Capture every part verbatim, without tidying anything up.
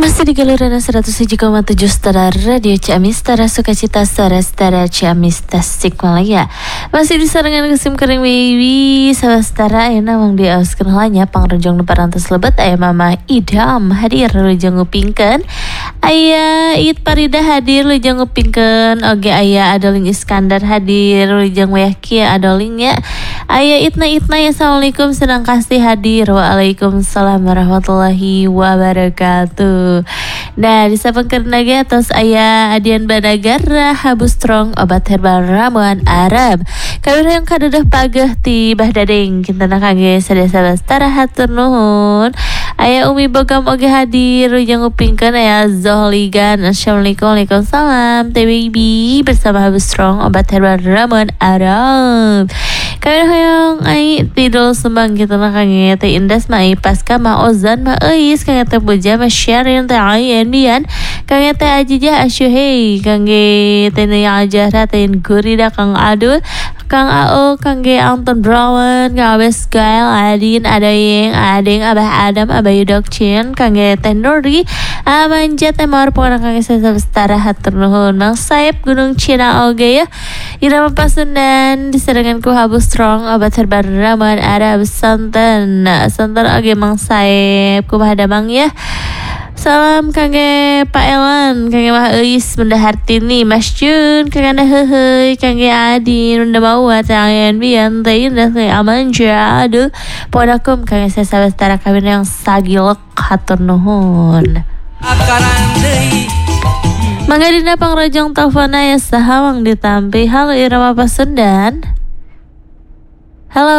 Masih di Galurana seratus tujuh koma tujuh Setara Radio Ciamis, Setara Sukacita, Setara Setara Ciamis, Tasikmalaya. Masih disarangan kesim kering baby sahabat setara ayeuna mang diaoskeun heulanya pangrojong nu parantos lebet aya Mama Idam hadir lujeng ngupingkeun. Aya It Parida hadir lujeng ngupingkeun, oge aya Adoling Iskandar hadir lujeng wayah kieu Adoling nya. Aya Itna Itna ya, assalamualaikum sedang kasih hadir. Waalaikumsalam warahmatullahi wabarakatuh. Nah, disampaikan lagi atas aya Adian Banagara Habu Strong obat herbal ramuan Arab. Kawin yang kadudah pagah ti Bahdadeng kintana kangge sadaya setara hatur nuhun. Aya Umi Bogam oge hadir yang ngupingkeun aya Zohligan. Assalamualaikum waalaikumsalam teh baby bersama Habu Strong obat herbal ramuan Arab. Kawin hoyong ai tidul sembang kita mah kangge teh Indas mah pasca mah Ozan mah eus kangge teh Boja mah Syarin teh ayen dian kangge teh Ajijah asyuhei kangge teh yang ajarah teh Gurida Kang Adul Kang Ao kangge Anton Brown Kang Abes Gail Adin Adayeng Adeng Abah Adam Abah Yudok Chin kangge teh Nuri Amanjat teh mawar pokona kangge setara hatur nuhun Mang Saib Gunung Cina oge ya Irama Pasundan diserangan ku Habu Strong obat herbal ramuan Arab santen santen oge Mang Saib kumaha damang ya. Salam kangge Pak Elan kangge mah eus Bunda Hartini Mas Jun kangge heuheuy kangge Adin Bunda Maua tangan bian teh Indah teh Amanja aduh podakum kangge setara kawin yang sagilek hatur nuhun. Mangga dina pangrojong telpon aya sahawang ditampi. Halo Irama Pasundan. Halo.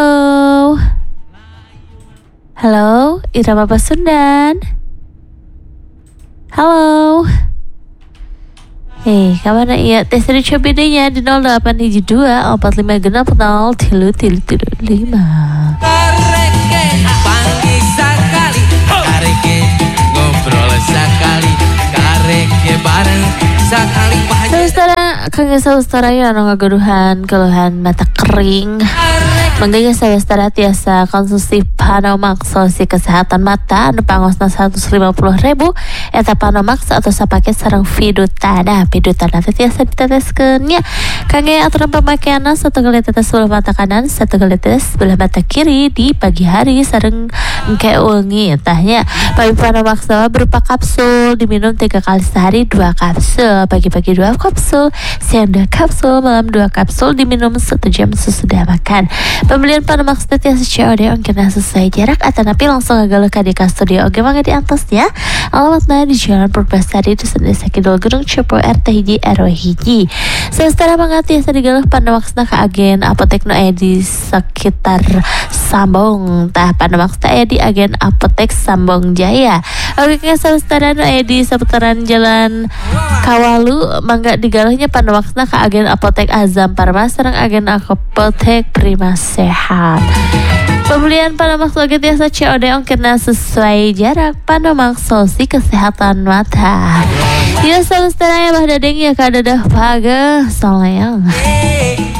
Halo Irama Pasundan. Halo. Eh, kamana iya tes dari cobedenya di nol delapan hiji dua empat lima genap nol tilu tilu tilu lima. Kareke panggil sekali, kareke ngobrol sekali, kareke bareng sekali. Saudara, kangge saudara ya anu ngagaduhan keluhan mata kering. Mangganya saudara tiasa konsumsi Panomax solusi kesehatan mata anu pangosna seratus lima puluh ribu eta Panomax atau sapaket sareng Vidutana. Vidutana teh tiasa diteteskeun nya. Kangge aturan pemakaianna satu kali tetes sebelah mata kanan, satu kali tetes sebelah mata kiri di pagi hari sareng engke wengi tahnya. Pagi Panomax berupa kapsul diminum tiga kali sehari dua kapsul, pagi-pagi dua kapsul, siang dua kapsul, malam dua kapsul diminum satu jam sesudah makan. Pembelian Panomax tiasa C O D ongkirna sesuai jarak atau napi langsung ngagaluh ka di ka studio oge mangga di antasnya. Alamatna di Jalan Purbasari Dusun Desa Kidul Gunung Cepo R T hiji R W hiji. Saestara mangga tiasa digaluh Panomaxna ka agen apotek nu aya di sekitar Sambong. Tah Panomax teh aya di agen apotek Sambong Jaya. Oke ka saestara nu aya di seputaran Jalan Kawalu mangga digaluhnya Panomaxna ka agen apotek Azam Parma sareng agen apotek Prima Sehat. Pembelian Panomax oge tiasa C O D ongkirna sesuai jarak. Panomax solusi kesehatan mata. Ya saudara ya Bahdadeng ya kadadah pagah soleang.